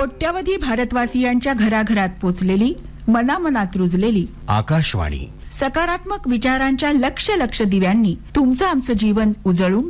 कोट्यावधी भारतवासियांच्या घराघरात पोचलेली, मनामनात रुजलेली आकाशवाणी. सकारात्मक विचारांच्या लक्ष लक्ष दिव्यांनी तुमचं आमचं जीवन उजळून